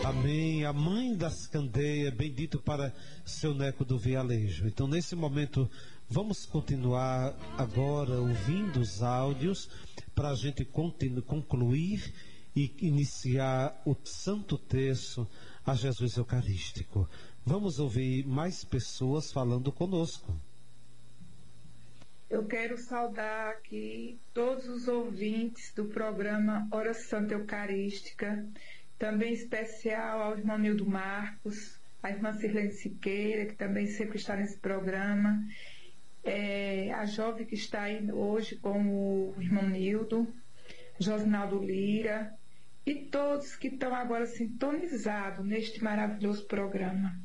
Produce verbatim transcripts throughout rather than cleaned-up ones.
Amém. A mãe das Candeias, bendito para seu Neco do Vialejo. Então, nesse momento, vamos continuar agora ouvindo os áudios para a gente continu- concluir e iniciar o Santo Terço a Jesus Eucarístico. Vamos ouvir mais pessoas falando conosco. Eu quero saudar aqui todos os ouvintes do programa Hora Santa Eucarística, também especial ao irmão Nildo Marcos, a irmã Sirlene Siqueira, que também sempre está nesse programa, é, a jovem que está aí hoje com o irmão Nildo, Josinaldo Lira, e todos que estão agora sintonizados neste maravilhoso programa.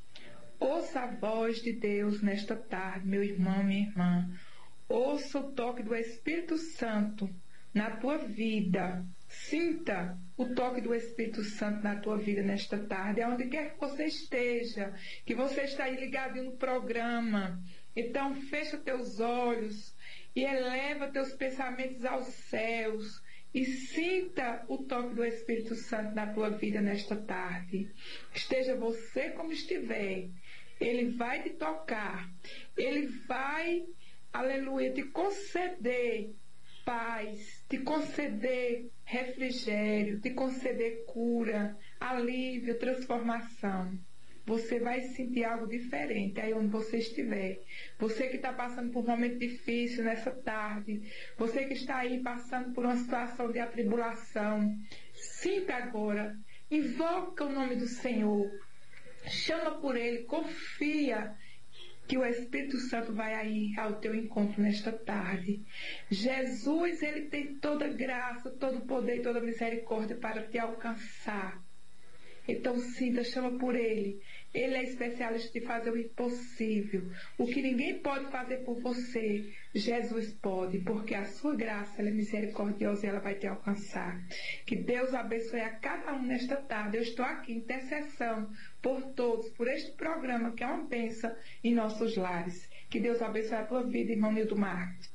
Ouça a voz de Deus nesta tarde, meu irmão, minha irmã. Ouça o toque do Espírito Santo na tua vida. Sinta o toque do Espírito Santo na tua vida nesta tarde, aonde quer que você esteja, que você está aí ligado no programa. Então, fecha teus olhos e eleva teus pensamentos aos céus e sinta o toque do Espírito Santo na tua vida nesta tarde. Esteja você como estiver, Ele vai te tocar, Ele vai, aleluia, te conceder paz, te conceder refrigério, te conceder cura, alívio, transformação. Você vai sentir algo diferente aí onde você estiver. Você que está passando por um momento difícil nessa tarde, você que está aí passando por uma situação de atribulação, sinta agora, invoca o nome do Senhor, chama por Ele, confia que o Espírito Santo vai aí ao teu encontro nesta tarde. Jesus, Ele tem toda graça, todo poder e toda misericórdia para te alcançar. Então sinta, chama por Ele. Ele é especialista em fazer o impossível. O que ninguém pode fazer por você, Jesus pode, porque a sua graça, ela é misericordiosa e ela vai te alcançar. Que Deus abençoe a cada um nesta tarde. Eu estou aqui em intercessão por todos, por este programa que é uma bênção em nossos lares. Que Deus abençoe a tua vida, irmão Nildo Marcos.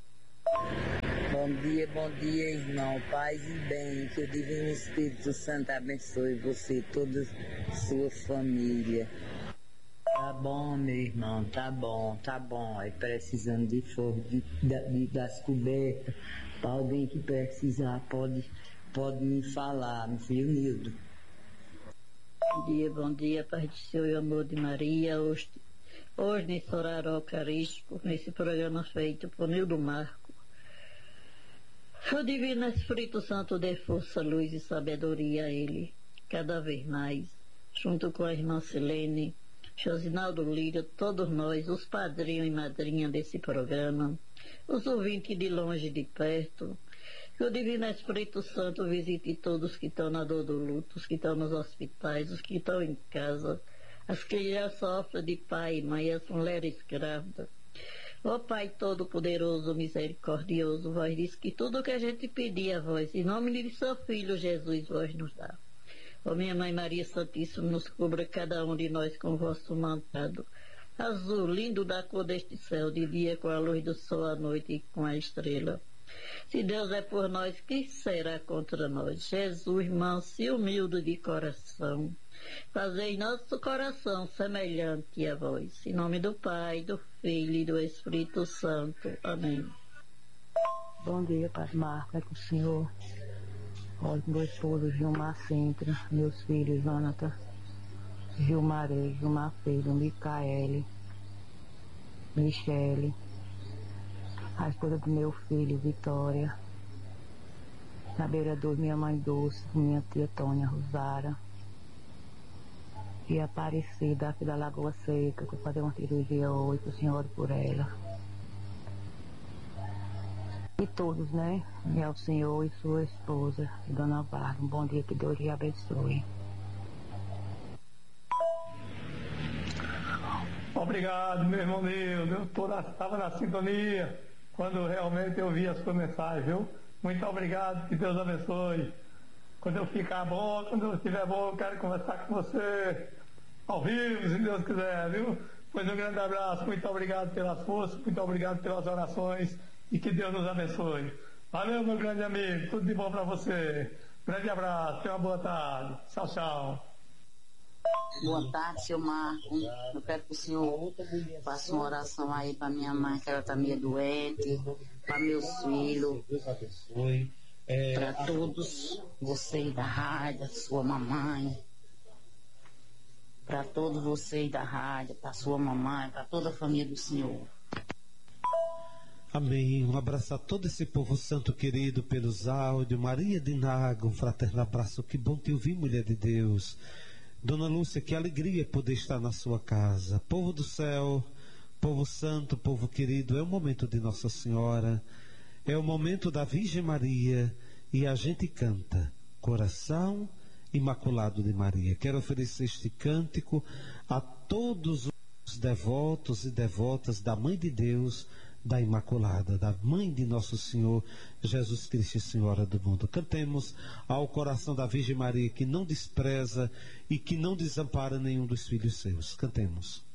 Bom dia, bom dia, irmão. Paz e bem. Que o Divino Espírito Santo abençoe você e toda a sua família. Tá bom, meu irmão, tá bom, tá bom. Aí precisando de força, de, de, das cobertas, para alguém que precisar, pode, pode me falar, meu filho Nildo. Bom dia, bom dia, Pai do Senhor e amor de Maria. Hoje, hoje nesse horário eucarístico, nesse programa feito por Nildo Marco. O Divino Espírito Santo dê força, luz e sabedoria a Ele, cada vez mais, junto com a irmã Silene, Josinaldo Lira, todos nós, os padrinhos e madrinhas desse programa, os ouvintes de longe e de perto. Que o Divino Espírito Santo visite todos que estão na dor do luto, os que estão nos hospitais, os que estão em casa, as que já sofrem de pai e mãe, as mulheres grávidas. Ó Pai Todo-Poderoso, Misericordioso, vós diz que tudo que a gente pedir a vós, em nome de seu Filho Jesus, vós nos dá. Ó minha Mãe Maria Santíssima, nos cubra cada um de nós com o vosso mantado, azul, lindo da cor deste céu, de dia com a luz do sol, à noite e com a estrela. Se Deus é por nós, quem será contra nós? Jesus, manso e humilde de coração, fazei nosso coração semelhante a vós. Em nome do Pai, do Filho e do Espírito Santo. Amém. Bom dia, Pai Marco, é com o Senhor. Olha, meu esposo Gilmar Sintra, meus filhos Jonathan, Gilmaré, Gilmar Filho, Micaele, Michele, a esposa do meu filho, Vitória, na beira do minha mãe Dulce, minha tia Tônia Rosara, e Aparecida, aqui da Lagoa Seca, que eu vou fazer uma cirurgia hoje, o Senhor por ela. E todos, né? E ao Senhor e sua esposa, Dona Varga. Um bom dia, que Deus lhe abençoe. Obrigado, meu irmão Nildo. Eu estava na sintonia quando realmente eu vi a sua mensagem, viu? Muito obrigado, que Deus abençoe. Quando eu ficar bom, quando eu estiver bom, eu quero conversar com você ao vivo, se Deus quiser, viu? Pois um grande abraço, muito obrigado pelas forças, muito obrigado pelas orações e que Deus nos abençoe. Valeu, meu grande amigo, tudo de bom para você. Grande abraço, tenha uma boa tarde. Tchau, tchau. Boa tarde, seu Marco. Eu quero que o senhor faça uma oração aí para minha mãe, que ela está meio doente, para meus filhos, para todos vocês da rádio, sua mamãe, para todos vocês da rádio, para sua mamãe, para toda a família do senhor. Amém. Um abraço a todo esse povo santo querido pelos áudios. Maria de Naga, um fraterno abraço. Que bom te ouvir, mulher de Deus. Dona Lúcia, que alegria poder estar na sua casa. Povo do céu, povo santo, povo querido, é o momento de Nossa Senhora, é o momento da Virgem Maria, e a gente canta Coração Imaculado de Maria. Quero oferecer este cântico a todos os devotos e devotas da Mãe de Deus, da Imaculada, da Mãe de Nosso Senhor Jesus Cristo, Senhora do mundo. Cantemos ao coração da Virgem Maria, que não despreza e que não desampara nenhum dos filhos seus. Cantemos.